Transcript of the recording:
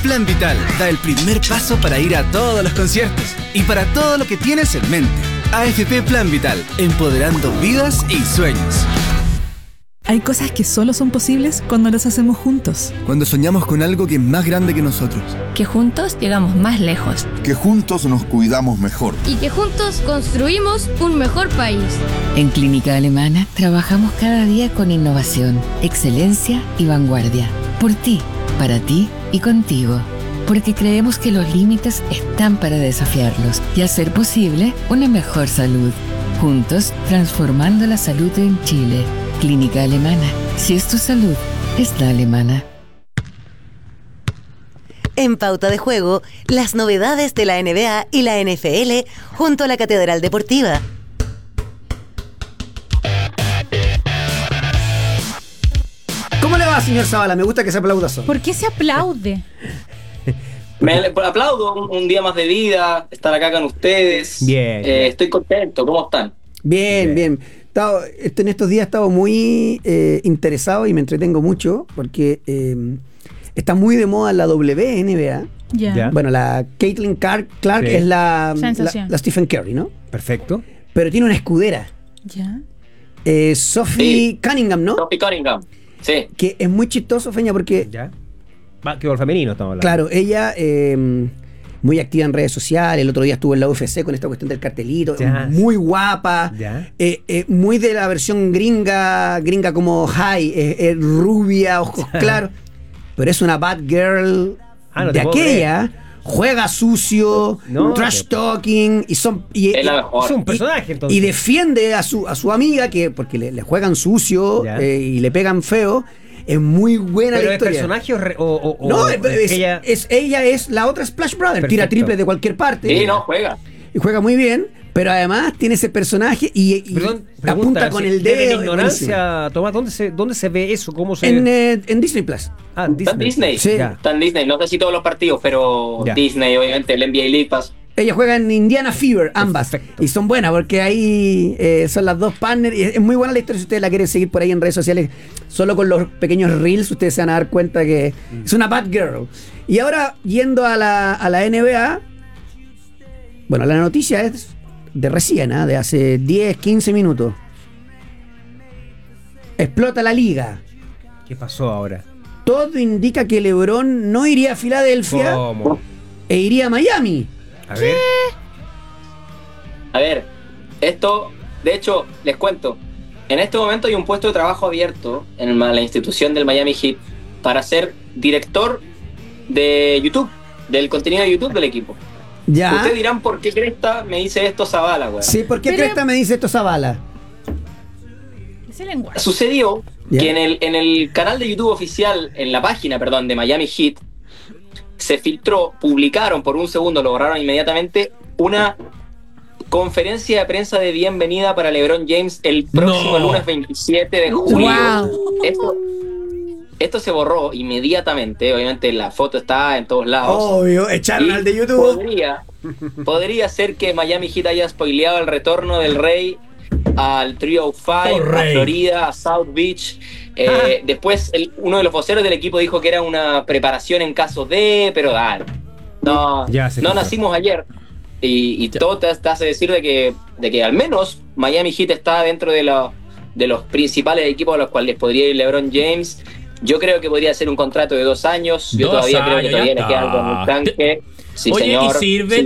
Plan Vital da el primer paso para ir a todos los conciertos y para todo lo que tienes en mente. AFP Plan Vital, empoderando vidas y sueños. Hay cosas que solo son posibles cuando las hacemos juntos. Cuando soñamos con algo que es más grande que nosotros. Que juntos llegamos más lejos. Que juntos nos cuidamos mejor. Y que juntos construimos un mejor país. En Clínica Alemana trabajamos cada día con innovación, excelencia y vanguardia. Por ti, para ti y contigo. Porque creemos que los límites están para desafiarlos y hacer posible una mejor salud. Juntos, transformando la salud en Chile. Clínica Alemana. Si es tu salud, es la alemana. En Pauta de Juego, las novedades de la NBA y la NFL junto a la Catedral Deportiva. ¿Cómo le va, señor Zavala? Me gusta que se aplauda solo. ¿Por qué se aplaude? Me aplaudo un día más de vida, estar acá con ustedes. Bien. Estoy contento. ¿Cómo están? Bien. En estos días he estado muy interesado y me entretengo mucho porque está muy de moda la WNBA. Ya. Bueno, la Caitlin Clark Sí. es la Sensación. Stephen Curry, ¿no? Perfecto. Pero tiene una escudera. Ya. Sophie Cunningham, ¿no? Sophie Cunningham. Sí. Que es muy chistoso, Feña, porque... Ya. Básquetbol femenino estamos hablando. Claro, ella... muy activa en redes sociales. El otro día estuvo en la UFC con esta cuestión del cartelito. Ya. Muy guapa. Ya. Muy de la versión gringa como high. Rubia, ojos claros. Pero es una bad girl no de te puedo aquella. Juega sucio, trash talking. Es la mejor. Es un personaje, entonces. Y defiende a su amiga porque le juegan sucio y le pegan feo. Es muy buena ¿Pero la historia. ¿es personaje o No, ella es la otra Splash Brother. Perfecto. Tira triple de cualquier parte. Sí, no, juega. Y juega muy bien, pero además tiene ese personaje y Perdón, apunta con el desde dedo. mi ignorancia, Tomás, ¿dónde se ve eso? ¿Cómo se En Disney Plus. Ah, Está en Disney. Sí. Está en Disney. No sé si todos los partidos, pero Ya. Disney, obviamente, el NBA League Pass. Ella juega en Indiana Fever, ambas. Perfecto. Y son buenas porque ahí son las dos partners. Y es muy buena la historia si ustedes la quieren seguir por ahí en redes sociales. Solo con los pequeños reels ustedes se van a dar cuenta que es una bad girl. Y ahora, yendo a la NBA, bueno, la noticia es de recién, de hace 10, 15 minutos. Explota la liga. ¿Qué pasó ahora? Todo indica que LeBron no iría a Filadelfia ¿Cómo? e iría a Miami. A ver, esto, de hecho, les cuento. En este momento hay un puesto de trabajo abierto en la institución del Miami Heat para ser director de YouTube, del contenido de YouTube del equipo. Ya. Ustedes dirán por qué cresta me dice esto Zavala, güey. Sí, ¿por qué Pero- cresta me dice esto Zavala? Ese lenguaje. Sucedió Ya. que en el canal de YouTube oficial, en la página, perdón, de Miami Heat, se filtró, publicaron por un segundo, lo borraron inmediatamente, una conferencia de prensa de bienvenida para LeBron James el próximo lunes 27 de julio. Wow. Esto se borró inmediatamente, obviamente la foto está en todos lados. Obvio, echaron Y al de YouTube. podría ser que Miami Heat haya spoileado el retorno del Rey al 305, a Florida, a South Beach. Después uno de los voceros del equipo dijo que era una preparación en caso de, pero no nacimos ayer. Y todo te hace decir de que al menos Miami Heat está dentro de los principales equipos a los cuales podría ir LeBron James. Yo creo que podría ser un contrato de 2 años. Yo todavía creo que todavía le queda algo en el tanque. Sí, Oye, señor. ¿y sirve